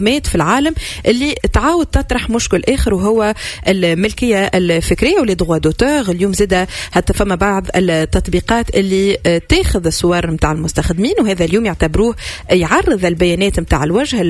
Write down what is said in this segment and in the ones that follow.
مات في العالم اللي تعاود تطرح مشكل آخر وهو الملكية الفكرية ولي دغوا دوتور. اليوم زاد حتى فما بعض التطبيقات اللي تاخذ الصور متاع المستخدمين، وهذا اليوم يعتبروه يعرض البيانات متاع الوجه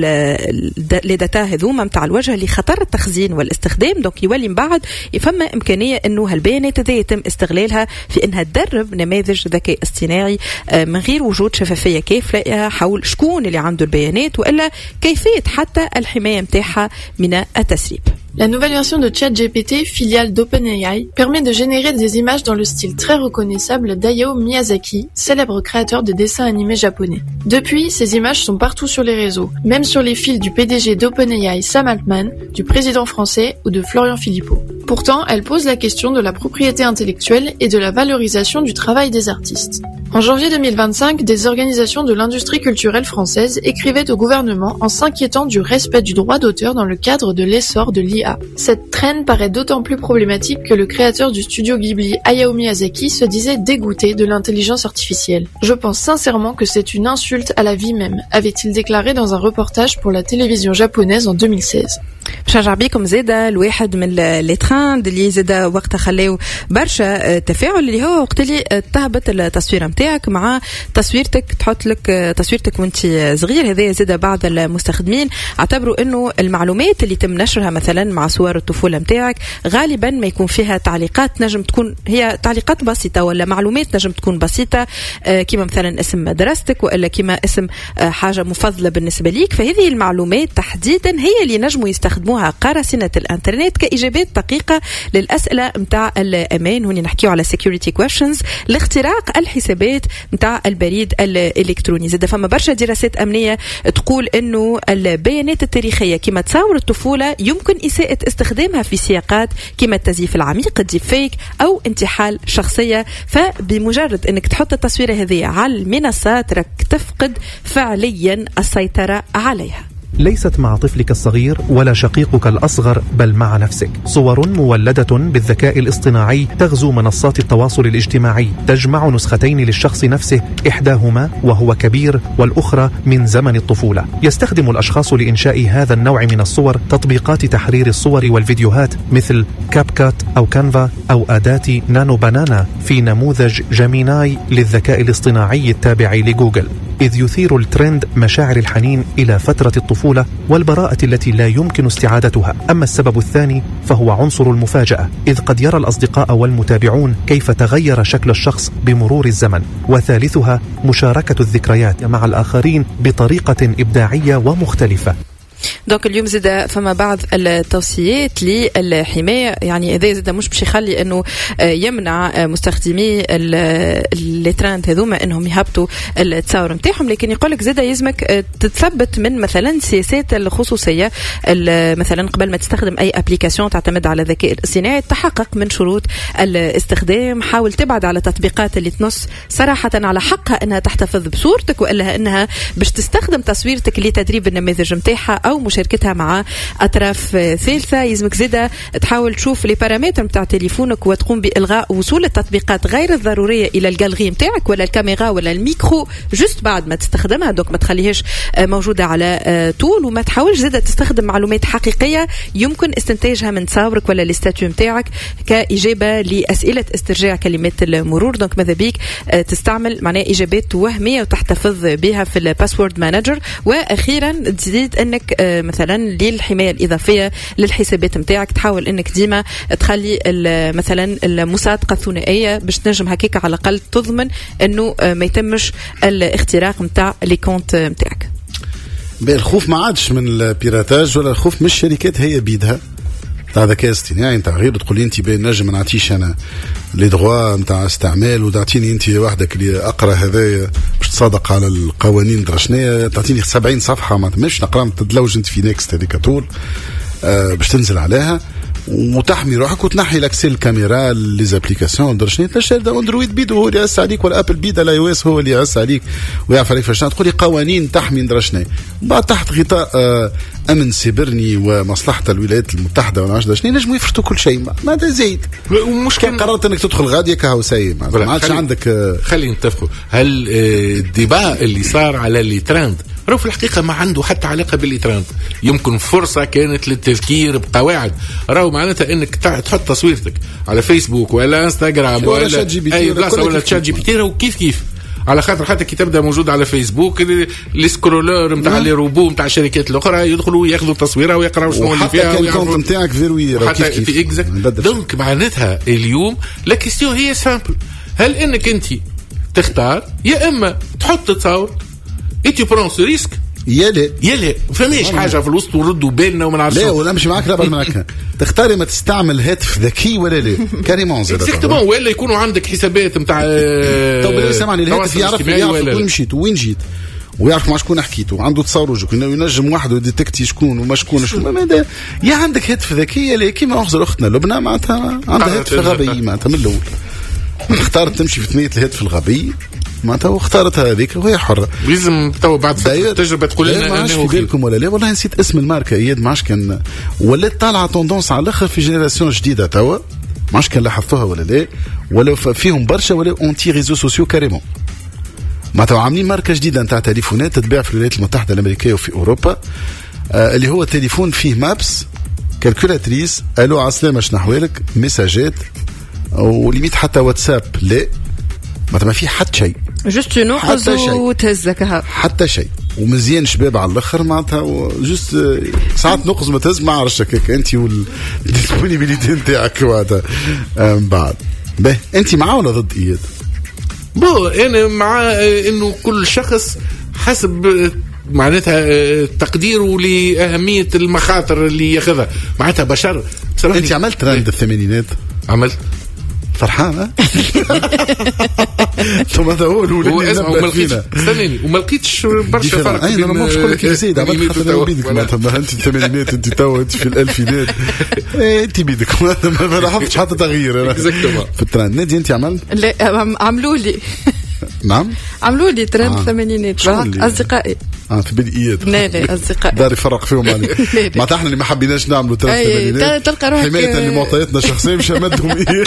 لي داتا هذوما متاع الوجه لخطر التخزين والاستخدام. دونك يولي من بعد فما إمكانية إنه هالبيانات هذه يتم استغلالها في إنها تدرب نماذج ذكاء اصطناعي من غير وجود شفافية كافية حول شكون اللي عنده البيانات وإلا كيفية حتى الحماية متاعها من التسريب. La nouvelle version de ChatGPT, filiale d'OpenAI, permet de générer des images dans le style très reconnaissable d'Hayao Miyazaki, célèbre créateur de dessins animés japonais. Depuis, ces images sont partout sur les réseaux, même sur les fils du PDG d'OpenAI Sam Altman, du président français ou de Florian Philippot. Pourtant, elle pose la question de la propriété intellectuelle et de la valorisation du travail des artistes. En janvier 2025, des organisations de l'industrie culturelle française écrivaient au gouvernement en s'inquiétant du respect du droit d'auteur dans le cadre de l'essor de l'IA. Cette traîne paraît d'autant plus problématique que le créateur du studio Ghibli, Hayao Miyazaki, se disait dégoûté de l'intelligence artificielle. Je pense sincèrement que c'est une insulte à la vie même, avait-il déclaré dans un reportage pour la télévision japonaise en 2016. بشجع بيكم زيادة الواحد من الترند اللي زيادة وقتها خلاو برشا تفاعل اللي هو وقت اللي تهبط التصوير متاعك مع تصويرتك، تحط لك تصويرتك وانت صغير. هذا زيادة بعض المستخدمين اعتبروا انه المعلومات اللي تم نشرها مثلا مع صور الطفولة متاعك غالبا ما يكون فيها تعليقات نجم تكون هي تعليقات بسيطة ولا معلومات نجم تكون بسيطة كما مثلا اسم مدرستك ولا كما اسم حاجة مفضلة بالنسبة ليك. فهذه المعلومات تحديدا هي اللي نجموا يستخدموها قراصنة الانترنت كإجابات دقيقة للأسئلة متاع الأمان. هنا نحكيو على security questions لاختراق الحسابات متاع البريد الإلكتروني. زاد فما برشا دراسات أمنية تقول إنه البيانات التاريخية كما تصور الطفولة يمكن إساءة استخدامها في سياقات كما التزييف العميق الديب فيك أو انتحال شخصية. فبمجرد إنك تحط التصويرة هذه على المنصات رك تفقد فعليا السيطرة عليها. ليست مع طفلك الصغير ولا شقيقك الأصغر بل مع نفسك. صور مولدة بالذكاء الاصطناعي تغزو منصات التواصل الاجتماعي، تجمع نسختين للشخص نفسه، إحداهما وهو كبير والأخرى من زمن الطفولة. يستخدم الأشخاص لإنشاء هذا النوع من الصور تطبيقات تحرير الصور والفيديوهات مثل كابكات أو كانفا أو أداة نانو بانانا في نموذج جيميناي للذكاء الاصطناعي التابع لجوجل، إذ يثير الترند مشاعر الحنين إلى فترة الطفولة والبراءة التي لا يمكن استعادتها. أما السبب الثاني فهو عنصر المفاجأة، إذ قد يرى الأصدقاء والمتابعون كيف تغير شكل الشخص بمرور الزمن. وثالثها مشاركة الذكريات مع الآخرين بطريقة إبداعية ومختلفة. دونك اليوم زاد فما بعض التوصيات للحماية، يعني هذا زاد مش باش يخلي انه يمنع مستخدمي الترند هذوما انهم يهبطوا التصاور نتاعهم، لكن يقولك زاد يلزمك تثبت من مثلا سياسات الخصوصية. مثلا قبل ما تستخدم اي ابليكاسيون تعتمد على الذكاء الاصطناعي تحقق من شروط الاستخدام، حاول تبعد على تطبيقات اللي تنص صراحة على حقها انها تحتفظ بصورتك والا انها باش تستخدم تصويرتك لتدريب النماذج نتاعها أو مشاركتها مع أطراف ثالثة. يلزمك زيادة تحاول تشوف لي بارامتر متاع تليفونك وتقوم بإلغاء وصول التطبيقات غير الضرورية إلى الجالغي متاعك ولا الكاميرا ولا الميكرو جست بعد ما تستخدمها، دوك ما تخليهاش موجودة على طول. وما تحاولش زيادة تستخدم معلومات حقيقية يمكن استنتاجها من تصاورك ولا الاستاتيو متاعك كإجابة لأسئلة استرجاع كلمات المرور. دوك ماذا بيك تستعمل معناه إجابات وهمية وتحتفظ بها في الباسورد مانجر. وأخيرا تزيد أنك مثلا للحماية الإضافية للحسابات متاعك تحاول أنك ديما تخلي مثلا المصادقة الثنائية باش تنجم هكيك على الأقل تضمن أنه ما يتمش الاختراق متاع لي كونت متاعك. الخوف ما عادش من البيراتاج ولا الخوف من الشركات هي بيدها تاع ذكاء اصطناعي. انت غير تقول لي انت بين نجم ما نعطيش انا لي دروا نتاع استعمال وتعطيني انت وحدك اللي اقرا هذا باش تصادق على القوانين درشنيه، تعطيني 70 صفحه ما تمش نقرا تدلوج انت في نيكست هذيك طول باش تنزل عليها وتحمي روحك وتنحي لك الكاميرا لي زابليكاسيون درشني تشد اندرويد بيد هو اللي يعس عليك ولا ابل بيد الاي او اس هو اللي يعس عليك ويعرف عليك فاش تقول لي قوانين تحمي درشني بعد تحت غطاء امن سيبرني ومصلحه الولايات المتحده ولا عشان شنو نجموا يفرطوا كل شيء ما هذا زايد. ومش كان قررت انك تدخل غاديه كهو ساي ما عادش عندك. خلينا نتفقوا هل الدباء اللي صار على اللي ترند راهو في الحقيقة ما عنده حتى علاقة بالإترند. يمكن فرصة كانت للتذكير بقواعد. راهو معناتها انك تحط تصويرتك على فيسبوك ولا انستغرام ولا اي بلاصة ولا تشات جي بي تي، راهو كيف على خاطر حتى كي تبدا موجود على فيسبوك السكرولر نتاع لي روبو نتاع الشركات الاخرى يدخلوا ياخذوا تصويره ويقراوا شنو اللي فيها ويعرفوا نتاعك فيروي حتى في اكزاكت. دونك معناتها اليوم لا كيستيون هي سامبل، هل انك انت تختار يا اما تحط تصور اي برون سو ريسك يلا فماش حاجه في الوسط وردوا بالنا وما نعرفش. لا ولا مش معاك رابط معاك تختاري ما تستعمل هاتف ذكي ولا لا كاريمون زاد اكزاكتومون، ولا يكونوا عندك حسابات نتاع تو سامعني الهاتف يعرف وين مشيت وين جيت ويعرف مع شكون حكيته وعنده تصور وجهك ينجم واحد يديتكتي شكون وما شكونش. يا عندك هاتف ذكي لا كيما اخزر اختنا لبنى معناتها عندها هاتف غبي معناتها من الاول اختارت تمشي في ثنية الهاتف الغبي معناتها واختارتها هذيك وهي حرة. لازم تو بعد التجربة تقول لنا انه في بالكم ولا لا. والله نسيت اسم الماركة اياد معاش كان ولات طالعة توندونس على الاخر في جينيراسيون جديدة توا معاش كان لاحظتوها ولا لا ولا فيهم برشا ولا اونتي ريزو سوسيو كاريمون معناتها عاملين ماركة جديدة نتاع تليفونات تتباع في الولايات المتحدة الأمريكية وفي أوروبا اللي هو تليفون فيه مابس كالكولاتريس الو عسلامة شنو احوالك مساجات وليميت حتى واتساب لا ما في حتى شيء جست نقص وتهزك حتى شيء ومزيان شباب على الاخر معناتها جست ساعات نقص ما تهز ما عرفش هكاك انت والديسبونيبيليتي نتاعك معناتها بعد باهي انت معاه ولا ضد اياد؟ بو انا مع انه كل شخص حسب معناتها تقديره لأهمية المخاطر اللي ياخذها معناتها بشر. انت عملت ترند الثمانينات؟ عملت فرحان ثم هذا هو الاولى استناني وما لقيتش برشا فرق. انا ما نقولش لك يا سيدي عملت خاطر بيدك معناتها انت الثمانينات انت تو انت في الالفينات انت بيدك ما لاحظتش حتى تغيير في الترند. نادي انت عملت؟ لا عملوا لي نعم عملوا لي ترند الثمانينات اصدقائي في بدء لا أصدقائي دار يفرق فيهم عليه معناتها احنا اللي ما حبيناش نعملوا ترند الثمانينات تلقى روحك حماية لمعطياتنا الشخصية مش مدهم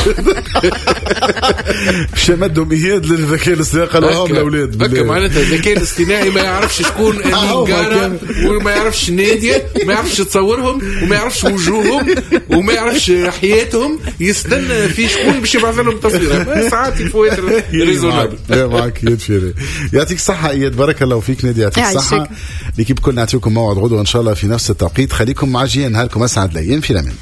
إياد للذكاء الاصطناعي قالوا هم الأولاد هكا معناتها الذكاء الاصطناعي ما يعرفش شكون الجارة وما يعرفش نادية ما يعرفش تصورهم وما يعرفش وجوههم وما يعرفش حياتهم يستنى في شكون باش يبعث لهم تصويره ساعات يفوت ريزونابل. لا معك إياد فيري يعطيك الصحة إياد بارك الله فيك نادي يعطيك الصحة. لكيب كل نعطيكم موعد غدوة إن شاء الله في نفس التوقيت. خليكم مع جيان نهاركم أسعد الأيام في الأمان.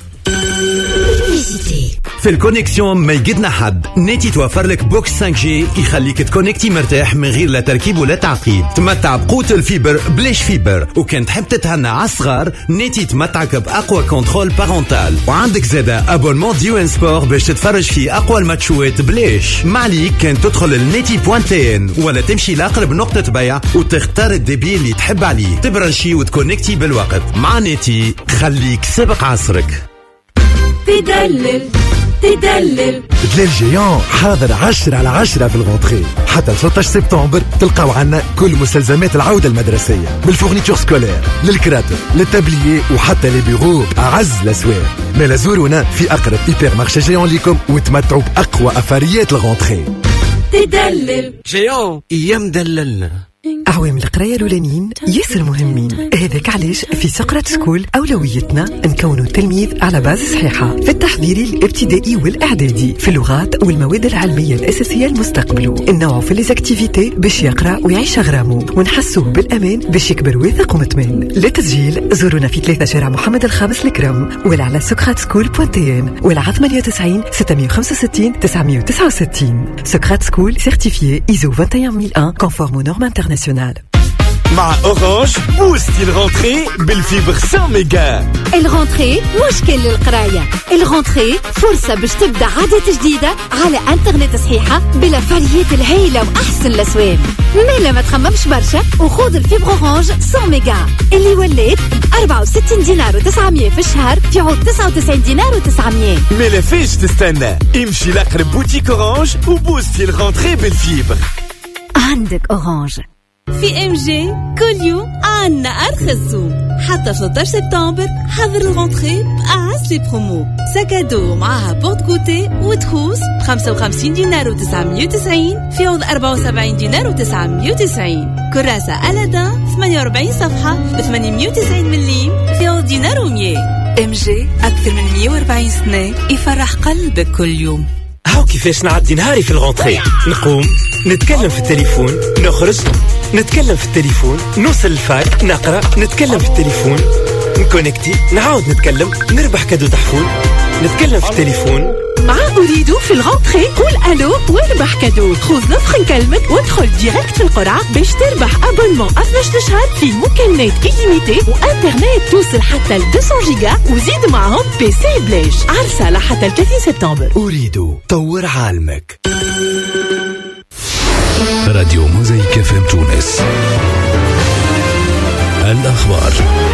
في الكونيكسيون ما يقدنا حد نتي توفر لك بوكس 5G يخليك تكونكتي مرتاح من غير لا تركيب ولا تعقيد. تمتع بقوة الفيبر بلاش فيبر وكان تحب تتهنى على الصغار نتي تمتعك بأقوى كنترول بارونتال وعندك زادة أبونمون ديوان سبور باش تتفرج في أقوى الماتشوات بلاش. معليك كان تدخل النتي.tn ولا تمشي لأقرب نقطة بيع وتختار الدبي اللي تحب عليه تبرشي وتكونكتي بالوقت. مع نتي خليك سبق عصرك. تدلل دلال جيان حاضر 10/10 في الغونتري حتى 13 سبتمبر تلقاو عنا كل مستلزمات العودة المدرسية بالفورنيتور سكولير للكراتب للتابليي وحتى لي بيرو أعز الأسواق. ما زورونا في أقرب هيبر مارشي جيان ليكم وتمتعوا بأقوى أفاريات الغونتري. تدلل جيان أيام دللنا. أعوام القراية الأولانيين ياسر مهمين. هذاك علاش في سقراط سكول أولويتنا نكونوا التلميذ على باز صحيحة في التحضير الابتدائي والإعدادي في اللغات والمواد العلمية الأساسية لمستقبله. ننوعوا في ليزاكتيفيتي باش يقرأ ويعيش غرامه ونحسوه بالأمان باش يكبر واثق ومطمئن. للتسجيل زورونا في 3 شارع محمد الخامس الكرم ولا على socrateschool.tn ولا على 98 665 969. سقراط سكول سيرتيفيé ISO 21001 conforme aux normes internationales. مع أورانج بوستي الغونتري بالفيبر 100 ميجا. الغونتري مش كل القراية، الغونتري فرصة باش تبدأ عادة جديدة على انترنت صحيحة بلا فاليات الهيلة وأحسن الأسواق. مالا ما تخممش برشا وخذ الفيبر أورانج 100 ميجا اللي وليت 64 دينار و900 في الشهر في عود 99 دينار و900. مالا فيش تستنى امشي لأقرب بوتيك أورانج وبوستي الغونتري بالفيبر. عندك أورانج. في ام جي كل يوم عنا ارخص سوق. حتى 13 سبتمبر حضر الغونتري بأعز لي برومو. ساكادو معها بورت كوتي وتخوص ب 55 دينار و990 في عوض 74 دينار و990. كراسة ألادان 48 صفحة ب 890 مليم في عوض دينار و100. ام جي أكثر من 140 سنة يفرح قلبك كل يوم. هاو كيفاش نعدي نهاري في الغونتري. نقوم نتكلم في التليفون، نخرج نتكلم في التليفون، نوصل الفاك نقرأ، نتكلم في التليفون، نكونكتي، نعاود نتكلم، نربح كادو تحفون، نتكلم في التليفون. مع أريدو في الغونتري قول ألو واربح كادو. خذ نفخ نكلمك وادخل ديريكت في القرعة باش تربح أبونمون 12 شهر في مكالمات إليميتي وإنترنت توصل حتى ل 200 جيجا وزيد معهم بي سي بلاش. عرسة لحتى 30 سبتمبر. أريدو طور عالمك. راديو موزايك اف ام تونس. الأخبار.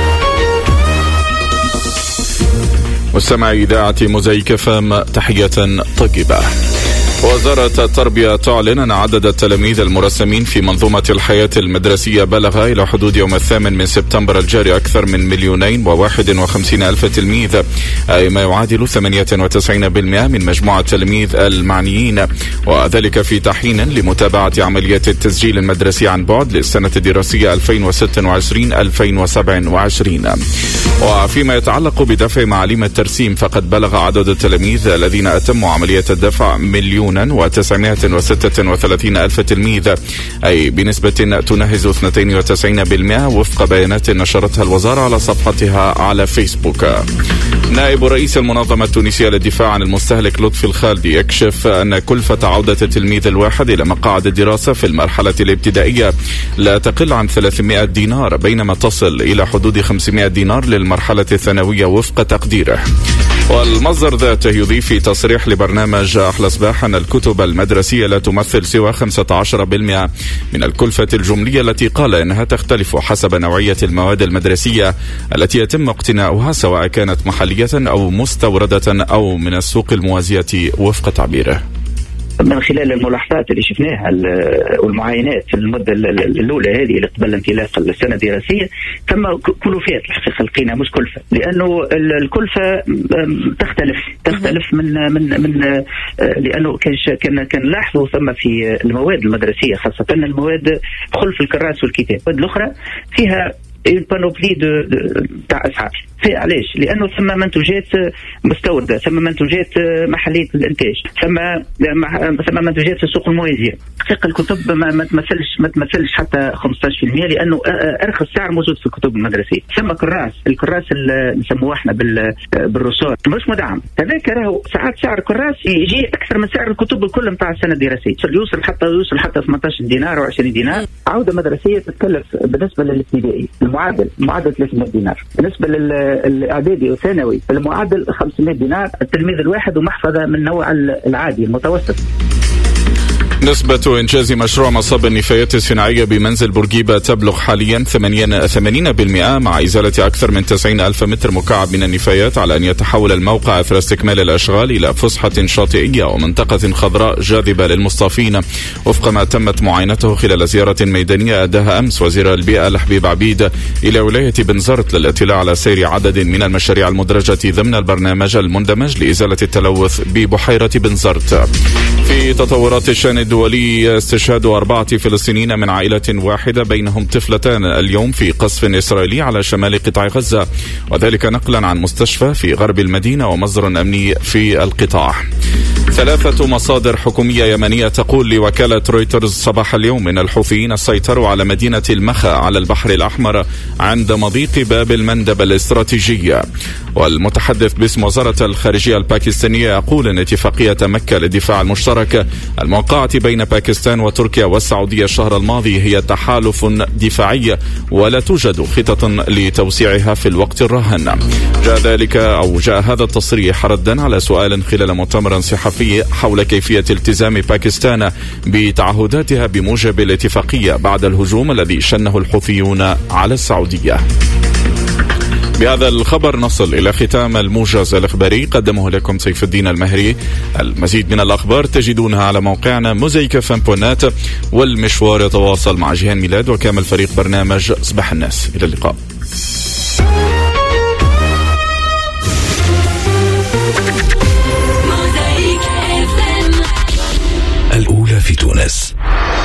مستمع إذاعة موزايك اف ام، تحية طيبة. وزارة التربية تعلن أن عدد التلاميذ المرسمين في منظومة الحياة المدرسية بلغ إلى حدود يوم 8 سبتمبر الجاري أكثر من 2,051,000 تلميذ، أي ما يعادل 98% من مجموع التلاميذ المعنيين، وذلك في تحين لمتابعة عملية التسجيل المدرسي عن بعد للسنة الدراسية 2026-2027. وفيما يتعلق بدفع معاليم الترسيم، فقد بلغ عدد التلاميذ الذين أتموا عملية الدفع 1,936,000 تلميذ، أي بنسبة تناهز 92% وفق بيانات نشرتها الوزارة على صفحتها على فيسبوك. نائب رئيس المنظمة التونسية للدفاع عن المستهلك لطفي الخالدي يكشف أن كلفة عودة التلميذ الواحد إلى مقاعد الدراسة في المرحلة الابتدائية لا تقل عن 300 دينار، بينما تصل إلى حدود 500 دينار للمرحلة الثانوية وفق تقديره. والمصدر ذاته يضيف في تصريح لبرنامج أحلى صباح أن الكتب المدرسية لا تمثل سوى 15% من الكلفة الجملية التي قال إنها تختلف حسب نوعية المواد المدرسية التي يتم اقتناؤها، سواء كانت محلية أو مستوردة أو من السوق الموازية وفق تعبيره. من خلال الملاحظات اللي شفناها والمعاينات في المدة الأولى هذه اللي قبل انطلاق السنة الدراسية، ثم كلفات الحقيقة لقينا مش كلفة، لأنه الكلفة تختلف من لأنه كان لاحظوا ثم في المواد المدرسية خاصة المواد خلف الكراس والكتاب، الأخرى فيها البانوبلي تاع اسعار. علاش؟ لانه ثم منتوجات مستورده، ثم منتوجات محليه الانتاج، ثم منتوجات في السوق الموازيه. حقيقه الكتب ما تمثلش حتى 15%، لانه ارخص سعر موجود في الكتب المدرسيه. ثم الكراس اللي نسموه احنا بالرصاص مش مدعم، هذاك راهو ساعات سعر الكراس يجي اكثر من سعر الكتب الكل نتاع السنه الدراسيه، يوصل حتى 18 دينار و20 دينار. عوده مدرسيه تتكلف بالنسبه للابتدائي معدل 300 دينار، بالنسبه للاعدادي والثانوي المعدل 500 دينار التلميذ الواحد، ومحفظه من النوع العادي المتوسط. نسبة إنجاز مشروع مصب النفايات الصناعية بمنزل بورقيبة تبلغ حاليا 80% مع إزالة أكثر من 90,000 متر مكعب من النفايات، على أن يتحول الموقع أثر استكمال الأشغال إلى فسحة شاطئية ومنطقة خضراء جاذبة للمصطافين، وفق ما تمت معاينته خلال زيارة ميدانية أداها أمس وزير البيئة لحبيب عبيد إلى ولاية بنزرت للاطلاع على سير عدد من المشاريع المدرجة ضمن البرنامج المندمج لإزالة التلوث ببحيرة بنزرت. في تطورات الشأن الدولي، استشهاد 4 فلسطينيين من عائلة واحدة بينهم طفلتان اليوم في قصف إسرائيلي على شمال قطاع غزة، وذلك نقلا عن مستشفى في غرب المدينة ومصدر أمني في القطاع. 3 مصادر حكومية يمنية تقول لوكالة رويترز صباح اليوم إن الحوثيين سيطروا على مدينة المخا على البحر الأحمر عند مضيق باب المندب الاستراتيجية. والمتحدث باسم وزارة الخارجية الباكستانية يقول أن اتفاقية مكة للدفاع المشترك الموقعة بين باكستان وتركيا والسعودية الشهر الماضي هي تحالف دفاعي ولا توجد خطط لتوسيعها في الوقت الراهن. جاء هذا التصريح ردا على سؤال خلال مؤتمر صحفي حول كيفية التزام باكستان بتعهداتها بموجب الاتفاقية بعد الهجوم الذي شنه الحوثيون على السعودية. بهذا الخبر نصل إلى ختام الموجز الإخباري قدمه لكم سيف الدين المهري. المزيد من الأخبار تجدونها على موقعنا mozaikfm.net، والمشوار يتواصل مع جيهان ميلاد وكامل فريق برنامج صباح الناس. إلى اللقاء. الأولى في تونس.